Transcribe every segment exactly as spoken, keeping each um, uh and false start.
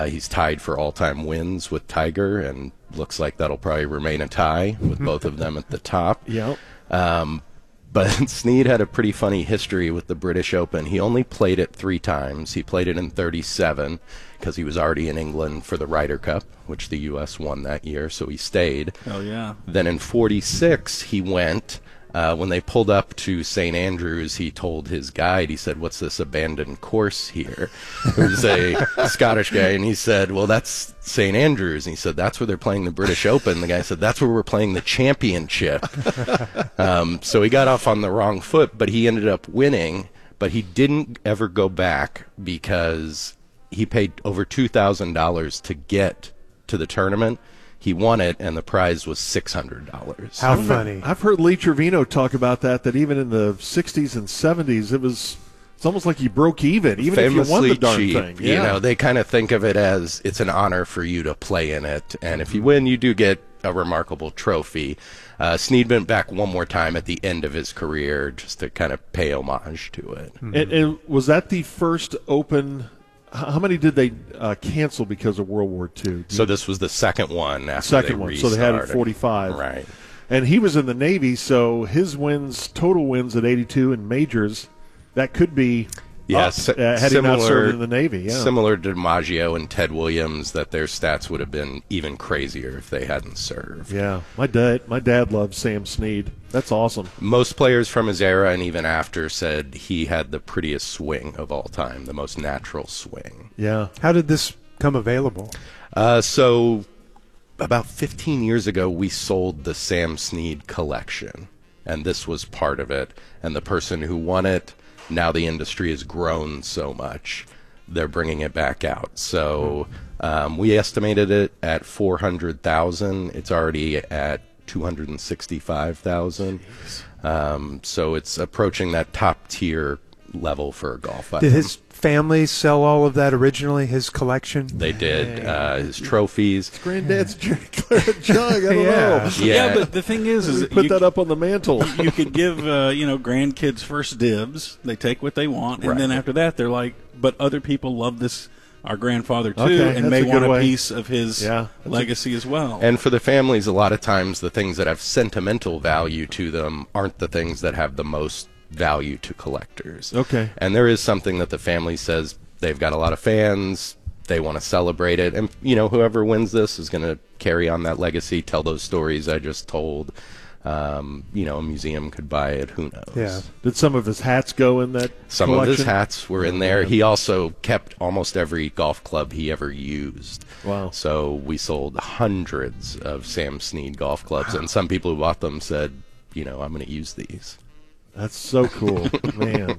Uh, he's tied for all-time wins with Tiger, and looks like that'll probably remain a tie with both of them at the top. Yep. Um, but Snead had a pretty funny history with the British Open. He only played it three times. He played it in thirty-seven because he was already in England for the Ryder Cup, which the U S won that year, so he stayed. Oh, yeah. Then in forty-six, he went. Uh, when they pulled up to Saint Andrews, he told his guide, he said, "What's this abandoned course here?" It was a Scottish guy, and he said, "Well, that's Saint Andrews." And he said, "That's where they're playing the British Open." The guy said, "That's where we're playing the championship." um, so he got off on the wrong foot, but he ended up winning. But he didn't ever go back because he paid over two thousand dollars to get to the tournament. He won it, and the prize was six hundred dollars. How funny. I've heard Lee Trevino talk about that, that even in the sixties and seventies, it was it's almost like you broke even, even Famously if you won the darn cheap. thing. You Yeah. know, they kind of think of it as it's an honor for you to play in it, and if you win, you do get a remarkable trophy. Uh, Snead went back one more time at the end of his career just to kind of pay homage to it. And, and was that the first Open? How many did they uh, cancel because of World War Two? So this was the second one after Second they one, so they had it restarted. forty-five. Right. And he was in the Navy, so his wins, total wins at eighty-two in majors, that could be Yeah, up, si- uh, had he not similar- served in the Navy. Yeah. Similar to DiMaggio and Ted Williams, that their stats would have been even crazier if they hadn't served. Yeah, my dad, my dad loved Sam Snead. That's awesome. Most players from his era and even after said he had the prettiest swing of all time, the most natural swing. Yeah. How did this come available? Uh, so about fifteen years ago, we sold the Sam Snead collection, and this was part of it. And the person who won it, now the industry has grown so much, they're bringing it back out. So um, we estimated it at four hundred thousand. It's already at two hundred sixty-five thousand. Um, so it's approaching that top tier level for a golf item. Did his family sell all of that originally, his collection? They did. Uh, his trophies. Granddad's Claret jug. I don't Yeah. know. Yeah, Yeah. but the thing is, is Put you, that up on the mantle. you could give uh, you know grandkids first dibs. They take what they want, and Right. then after that, they're like, "But other people love this, our grandfather too, Okay, and that's may a good want a way. piece of his Yeah, that's a- legacy as well." And for the families, a lot of times the things that have sentimental value to them aren't the things that have the most value to collectors. Okay. And there is something that the family says they've got a lot of fans, they want to celebrate it, and you know, whoever wins this is going to carry on that legacy, tell those stories I just told. Um, you know, a museum could buy it, who knows. Yeah. Did some of his hats go in that Some collection? of his hats were in there. He also kept almost every golf club he ever used. Wow. So we sold hundreds of Sam Snead golf clubs, and some people who bought them said, you know, I'm going to use these. That's so cool, man.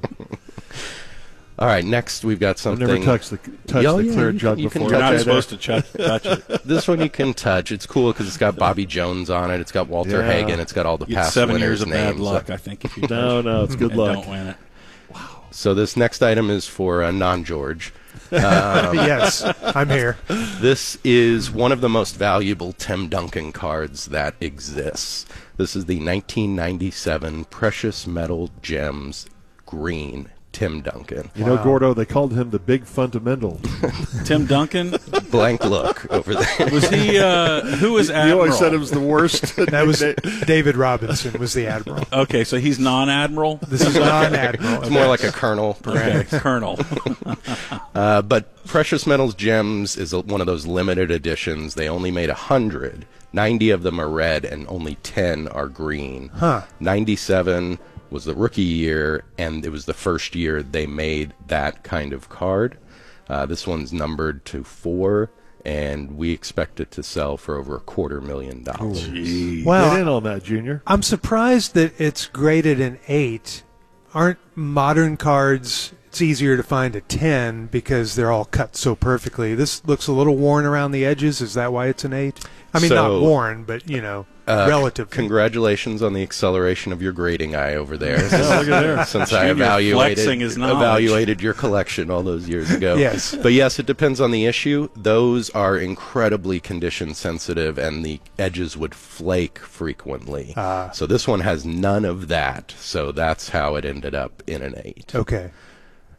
All right, next we've got I've something. never touched the touched Oh, the yeah, clear you jug can- you can before. You're not Okay, supposed there- to ch- touch it. This one you can touch. It's cool because it's got Bobby Jones on it. It's got Walter Yeah. Hagen. It's got all the You get past seven winners' years of bad names. luck, I think, if you touch No, it no, it's good and luck. don't win it. So this next item is for uh, non-George. Yes, I'm here. This is one of the most valuable Tim Duncan cards that exists. This is the nineteen ninety-seven Precious Metal Gems Green Tim Duncan. You know, Gordo, they called him the Big Fundamental. Tim Duncan, Blank look over there. was he? Uh, who was You admiral? always said it was the worst. That was David Robinson was the admiral. Okay, so he's non-admiral. This is non-admiral. It's more like a colonel. Okay, colonel. Uh, but Precious Metals Gems is a, one of those limited editions. They only made one hundred. ninety of them are red, and only ten are green. Huh. ninety-seven was the rookie year, and it was the first year they made that kind of card. Uh, this one's numbered to four, and we expect it to sell for over a quarter million dollars. Well, Get in on that, Junior. I'm surprised that it's graded an eight. Aren't modern cards, it's easier to find a ten because they're all cut so perfectly. This looks a little worn around the edges. Is that why it's an eight? I mean, So, not worn, but, you know, Uh, relative. Congratulations on the acceleration of your grading eye over there. Yeah, look at there. Since I Junior evaluated flexing his knowledge. evaluated your collection all those years ago. Yes. But yes, it depends on the issue. Those are incredibly condition sensitive, and the edges would flake frequently. Ah. So this one has none of that. So that's how it ended up in an eight. Okay.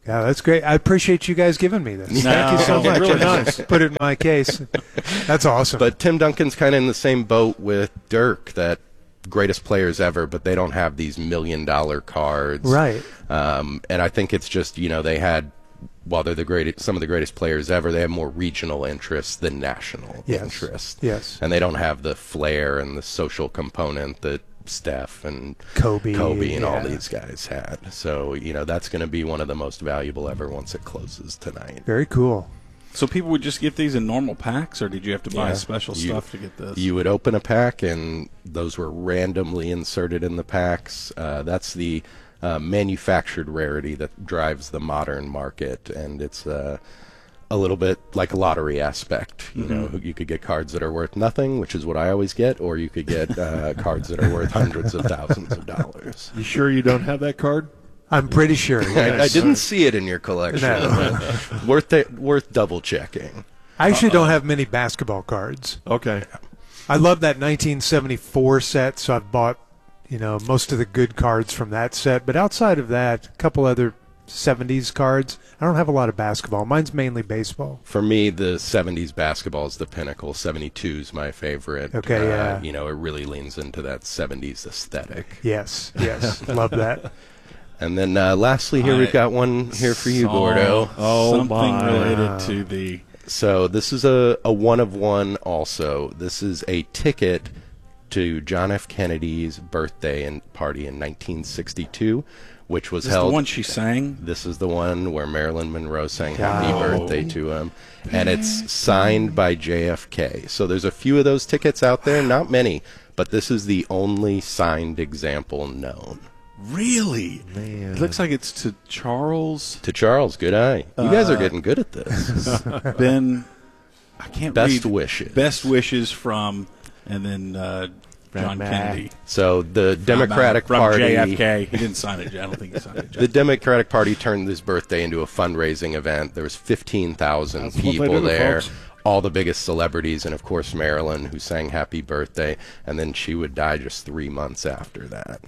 Yeah, that's great. I appreciate you guys giving me this. No, Thank you so much. really nice. Put it in my case. That's awesome. But Tim Duncan's kind of in the same boat with Dirk, that greatest players ever, but they don't have these million dollar cards. Right. Um, and I think it's just, you know, they had, while they're the greatest, some of the greatest players ever, they have more regional interests than national Yes. interest. Yes. And they don't have the flair and the social component that Steph and Kobe, Kobe and all yeah. these guys had. So, you know, that's going to be one of the most valuable ever once it closes tonight. Very cool. So people would just get these in normal packs, or did you have to buy Yeah. special You- stuff to get this? You would open a pack, and those were randomly inserted in the packs. Uh, that's the uh, manufactured rarity that drives the modern market, and it's uh, a little bit like a lottery aspect. You Mm-hmm. know, you could get cards that are worth nothing, which is what I always get, or you could get uh, cards that are worth hundreds of thousands of dollars. You sure you don't have that card? I'm pretty sure. I, Yes. I didn't see it in your collection. No. but worth it, worth double checking. I actually don't have many basketball cards. Okay. I love that nineteen seventy-four set, so I've bought, you know, most of the good cards from that set. But outside of that, a couple other seventies cards. I don't have a lot of basketball. Mine's mainly baseball. For me, the seventies basketball is the pinnacle. seventy-two is my favorite. Okay, Uh, yeah. You know, it really leans into that seventies aesthetic. Yes, yes, love that. And then uh, lastly, here we've I got one here for you, saw Gordo. Oh, something my. related to the So this is a, a one of one also. This is a ticket to John F. Kennedy's birthday and party in nineteen sixty-two, which was Is this held. the one she sang? This is the one where Marilyn Monroe sang Happy Wow. Birthday to him. And it's signed by J F K. So there's a few of those tickets out there, not many, but this is the only signed example known. Really? Man. It looks like it's to Charles To Charles, good eye. You guys are Uh, getting good at this. Ben. I can't Best read. wishes. Best wishes from, and then uh, John Mac. Kennedy. So the Democratic from Party. J F K. He didn't sign it. I don't think he signed it. The Democratic Party turned this birthday into a fundraising event. There was fifteen thousand That's what they people do, there, folks. all the biggest celebrities, and of course Marilyn, who sang Happy Birthday, and then she would die just three months after that.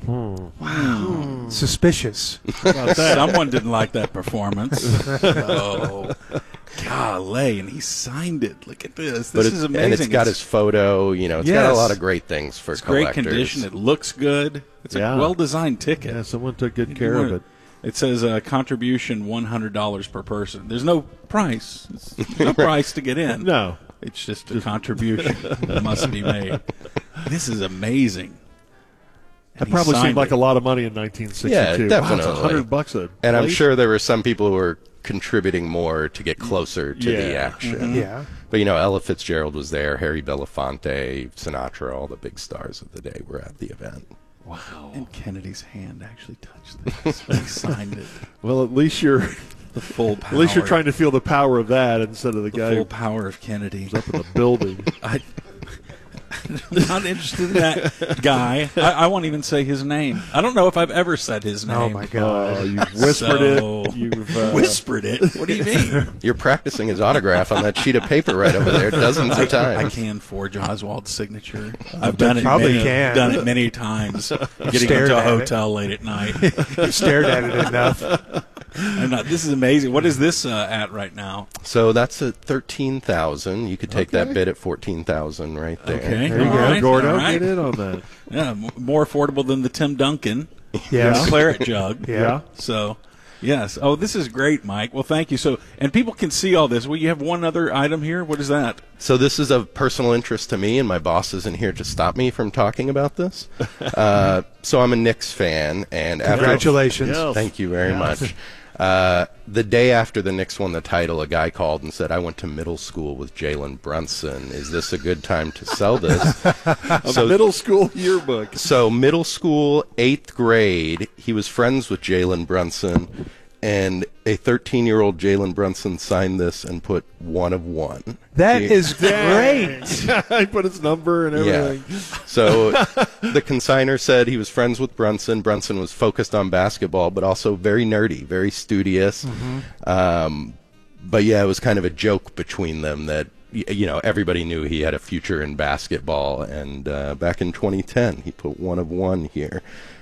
Suspicious. Someone didn't like that performance. Oh, golly, and he signed it. Look at this. This But is it's, amazing. and it's got his photo. You know, it's got Yes. a lot of great things for It's great collectors. condition. It looks good. It's Yeah. a well-designed ticket. Yeah, someone took good care of it. It says uh, contribution one hundred dollars per person. There's no price. It's there's no price to get in. No. It's just a contribution that must be made. This is amazing. That probably seemed like a lot of money in nineteen sixty-two. Yeah, Wow, it's definitely. a hundred bucks a And I'm plate? sure there were some people who were contributing more to get closer to the Yeah. action. Yeah. But, you know, Ella Fitzgerald was there, Harry Belafonte, Sinatra, all the big stars of the day were at the event. Wow. And Kennedy's hand actually touched this when he signed it. Well, at least you're The full power. at least you're trying to feel the power of that instead of the, the guy full who's power of Kennedy. up in the building. I, I'm not interested in that guy. I, I won't even say his name. I don't know if I've ever said his name. Oh my God. Oh, you've whispered So- it. You've uh, Whispered it. What do you mean? You're practicing his autograph on that sheet of paper right over there dozens of I times. can forge Oswald's signature. I've done it. Probably many, can. Done it many times. Getting Stared into a at it. hotel late at night. You've stared at it enough. I'm not, this is amazing. What is this uh, at right now? So that's at thirteen thousand. You could take Okay. that bid at fourteen thousand right there. Okay. there you All go, right, Gordo. all right. Get in on that. Yeah, m- more affordable than the Tim Duncan Yes. claret jug. Yeah. Yeah. So, yes. Oh, this is great, Mike. Well, thank you. So, and people can see all this. Well, you have one other item here. What is that? So this is of personal interest to me, and my boss isn't here to stop me from talking about this. Uh, so I'm a Knicks fan, and after Congratulations. Yes. Thank you very much. Uh, the day after the Knicks won the title, a guy called and said, "I went to middle school with Jalen Brunson. Is this a good time to sell this?" A middle school yearbook. So middle school, eighth grade, he was friends with Jalen Brunson, and a thirteen-year-old Jalen Brunson signed this and put one of one. That He- is great. I put his number and everything. Yeah. So the consigner said he was friends with Brunson. Brunson was focused on basketball, but also very nerdy, very studious. Um, but yeah, it was kind of a joke between them that, y- you know, everybody knew he had a future in basketball. And uh, back in twenty ten, he put one of one here.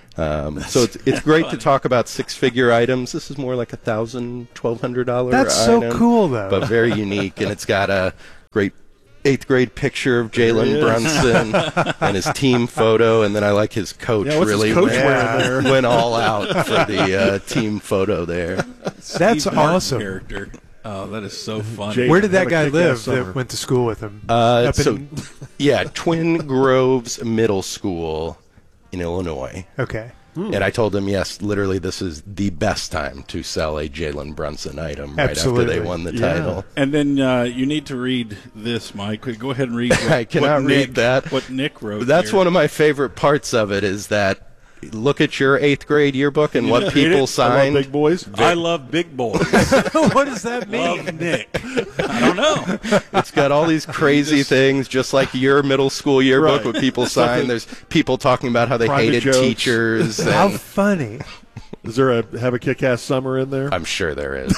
Um, so it's it's great to talk about six-figure items. This is more like a thousand, twelve hundred dollar That's item, so cool, though. but very unique. And it's got a great eighth grade picture of Jalen Brunson and his team photo. And then I like his coach. Yeah, what's his really coach went, wearing there? went all out for the uh, team photo there. That's Steve Martin awesome. Character. Oh, that is so funny. Jake- Where did that Have a guy kick-ass live summer. that went to school with him? Uh, Up so, in- yeah, Twin Groves Middle School in Illinois. okay. And I told him, yes, literally, this is the best time to sell a Jalen Brunson item right Absolutely. after they won the Yeah. title. And then uh, you need to read this, Mike. Go ahead and read. What, I cannot what read Nick, that. What Nick wrote. That's here. one of my favorite parts of it is that look at your eighth grade yearbook and what Read people it. I love signed. big boys. I love big boys. What does that mean? Love Nick. I don't know. It's got all these crazy things, just like your middle school yearbook, Right. what people signed. There's people talking about how they Private hated jokes. teachers. How And funny. Is there a have a kick-ass summer in there? I'm sure there is.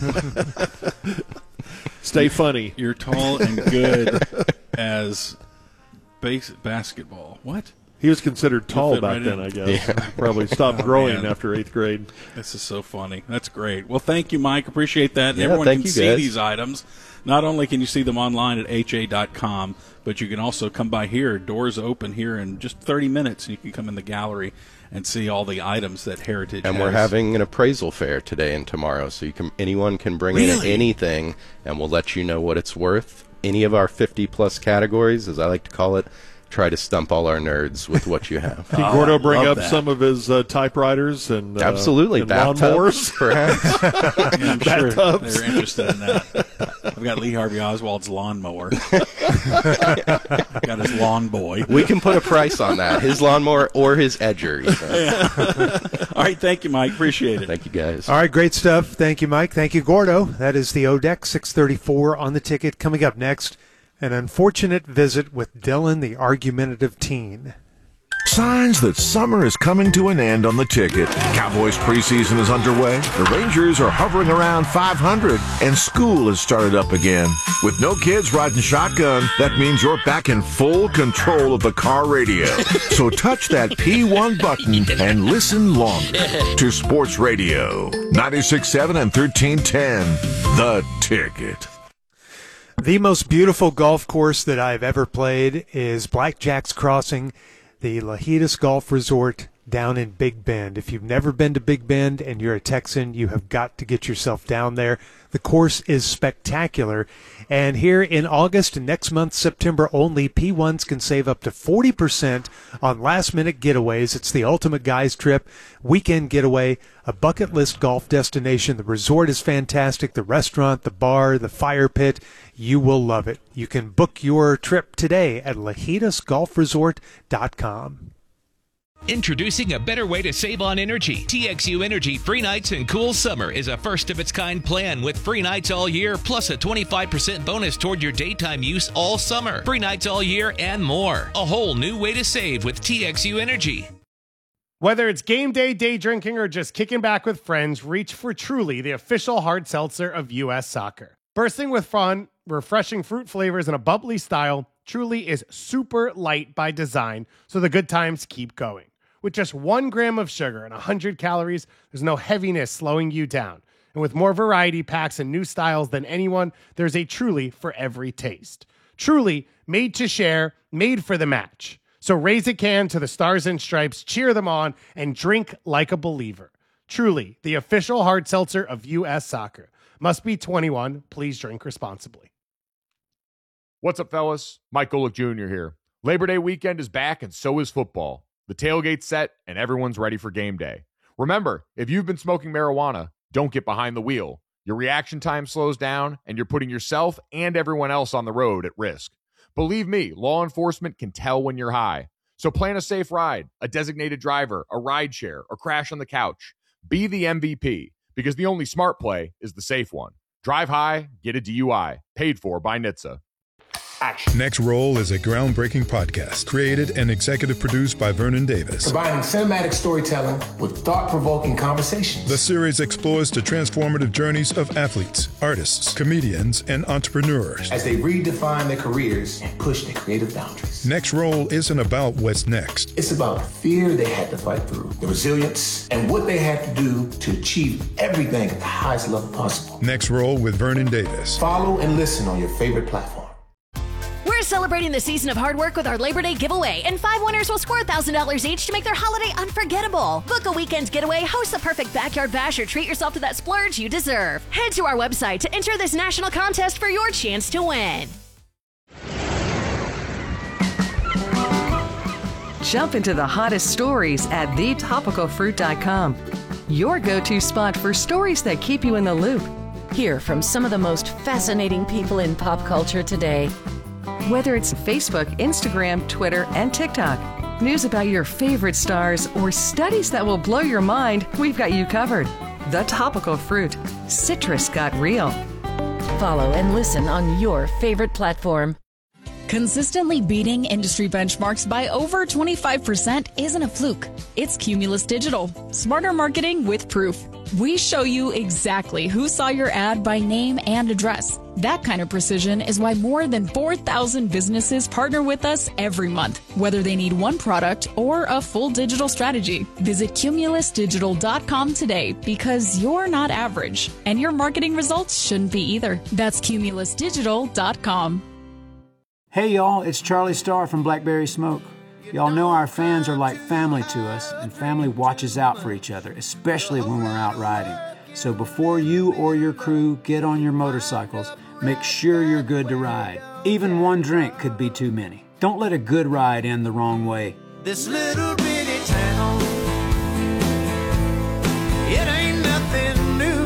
Stay funny. You're tall and good as base basketball. What? He was considered tall fit back right then, in. I guess. Probably stopped Oh, growing man. after eighth grade. This is so funny. That's great. Well, thank you, Mike. Appreciate that. And Yeah, everyone thank can you, see guys. these items. Not only can you see them online at H A dot com, but you can also come by here. Doors open here in just thirty minutes, and you can come in the gallery and see all the items that Heritage And has. we're having an appraisal fair today and tomorrow, so you can anyone can bring in Really? anything, and we'll let you know what it's worth. Any of our fifty plus categories, as I like to call it, try to stump all our nerds with what you have. Can Oh, Gordo I bring love up that. some of his uh, typewriters and uh, Absolutely, and bathtubs, lawnmowers? perhaps. Yeah, I'm sure bathtubs. they're interested in that. I've got Lee Harvey Oswald's lawnmower. Got his lawn boy. We can put a price on that. His lawnmower or his edger. Even. All right, thank you, Mike. Appreciate it. Thank you, guys. All right, great stuff. Thank you, Mike. Thank you, Gordo. That is the O D E C six thirty-four on the ticket. Coming up next, an unfortunate visit with Dylan, the argumentative teen. Signs that summer is coming to an end on the ticket. Cowboys preseason is underway. The Rangers are hovering around five hundred, and school has started up again. With no kids riding shotgun, that means you're back in full control of the car radio. So touch that P one button and listen longer to Sports Radio ninety-six point seven and thirteen ten. The Ticket. The most beautiful golf course that I've ever played is Blackjack's Crossing, the Lajitas Golf Resort down in Big Bend. If you've never been to Big Bend and you're a Texan, you have got to get yourself down there. The course is spectacular. And here in August and next month, September only, P ones can save up to forty percent on last-minute getaways. It's the ultimate guys trip, weekend getaway, a bucket list golf destination. The resort is fantastic. The restaurant, the bar, the fire pit, you will love it. You can book your trip today at lajitas golf resort dot com. Introducing a better way to save on energy. T X U Energy Free Nights and Cool Summer is a first-of-its-kind plan with free nights all year, plus a twenty-five percent bonus toward your daytime use all summer. Free nights all year and more. A whole new way to save with T X U Energy. Whether it's game day, day drinking, or just kicking back with friends, reach for Truly, the official hard seltzer of U S Soccer. Bursting with fun, refreshing fruit flavors, and a bubbly style, Truly is super light by design, so the good times keep going. With just one gram of sugar and one hundred calories, there's no heaviness slowing you down. And with more variety packs and new styles than anyone, there's a Truly for every taste. Truly, made to share, made for the match. So raise a can to the Stars and Stripes, cheer them on, and drink like a believer. Truly, the official hard seltzer of U S Soccer. Must be twenty-one. Please drink responsibly. What's up, fellas? Mike Golick Junior here. Labor Day weekend is back, and so is football. The tailgate's set, and everyone's ready for game day. Remember, if you've been smoking marijuana, don't get behind the wheel. Your reaction time slows down, and you're putting yourself and everyone else on the road at risk. Believe me, law enforcement can tell when you're high. So plan a safe ride, a designated driver, a ride share, or crash on the couch. Be the M V P, because the only smart play is the safe one. Drive high, get a D U I. Paid for by N H T S A. action. Next Roll is a groundbreaking podcast created and executive produced by Vernon Davis. Combining cinematic storytelling with thought-provoking conversations. The series explores the transformative journeys of athletes, artists, comedians, and entrepreneurs as they redefine their careers and push their creative boundaries. Next Roll isn't about what's next. It's about the fear they had to fight through, the resilience, and what they had to do to achieve everything at the highest level possible. Next Roll with Vernon Davis. Follow and listen on your favorite platform. We're celebrating the season of hard work with our Labor Day giveaway, and five winners will score one thousand dollars each to make their holiday unforgettable. Book a weekend getaway, host the perfect backyard bash, or treat yourself to that splurge you deserve. Head to our website to enter this national contest for your chance to win. Jump into the hottest stories at the topical fruit dot com. Your go-to spot for stories that keep you in the loop. Hear from some of the most fascinating people in pop culture today. Whether it's Facebook, Instagram, Twitter, and TikTok, news about your favorite stars, or studies that will blow your mind, we've got you covered. The Topical Fruit. Citrus got real. Follow and listen on your favorite platform. Consistently beating industry benchmarks by over twenty-five percent isn't a fluke. It's Cumulus Digital. Smarter marketing with proof. We show you exactly who saw your ad by name and address. That kind of precision is why more than four thousand businesses partner with us every month, whether they need one product or a full digital strategy. Visit cumulus digital dot com today, because you're not average, and your marketing results shouldn't be either. That's cumulus digital dot com. Hey y'all, it's Charlie Starr from Blackberry Smoke. Y'all know our fans are like family to us, and family watches out for each other, especially when we're out riding. So before you or your crew get on your motorcycles, make sure you're good to ride. Even one drink could be too many. Don't let a good ride end the wrong way. This little bitty town, it ain't nothing new.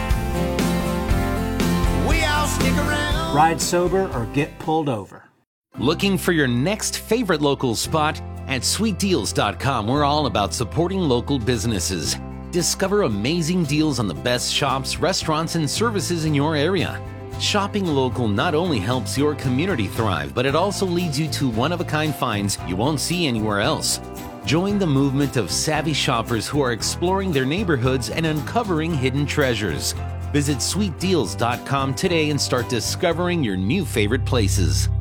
We all stick around. Ride sober or get pulled over. Looking for your next favorite local spot? At sweet deals dot com, we're all about supporting local businesses. Discover amazing deals on the best shops, restaurants, and services in your area. Shopping local not only helps your community thrive, but it also leads you to one-of-a-kind finds you won't see anywhere else. Join the movement of savvy shoppers who are exploring their neighborhoods and uncovering hidden treasures. Visit sweet deals dot com today and start discovering your new favorite places.